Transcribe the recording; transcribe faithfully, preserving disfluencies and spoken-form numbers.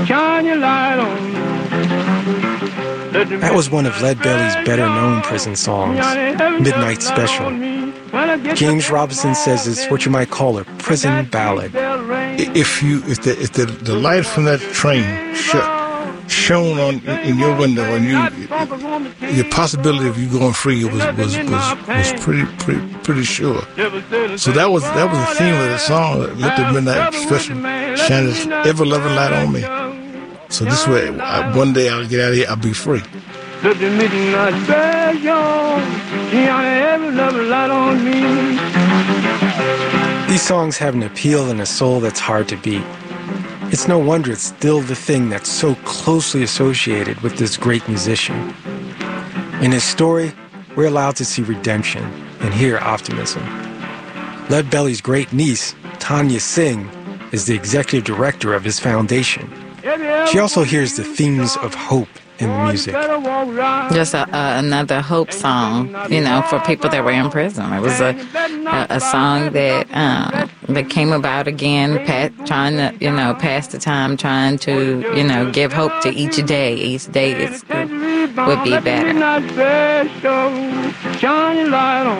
shine your light on me. That was one of Lead Belly's better-known prison songs, Midnight Special. James Robinson says it's what you might call a prison ballad. If you, if the if the, the light from that train sh- shone on in your window, and you, the possibility of you going free was was was, was pretty pretty pretty sure. So that was that was the theme of the song. Let the midnight special shine its ever loving light on me. So this way, I, one day I'll get out of here, I'll be free. Let the midnight special shine ever loving light on me. These songs have an appeal and a soul that's hard to beat. It's no wonder it's still the thing that's so closely associated with this great musician. In his story, we're allowed to see redemption and hear optimism. Lead Belly's great niece, Tanya Singh, is the executive director of his foundation. She also hears the themes of hope in the music. Just a, uh, another hope song, you know, for people that were in prison. It was a a, a song that um, that came about again, pat, trying to, you know, pass the time, trying to, you know, give hope to each day. Each day is, would be better.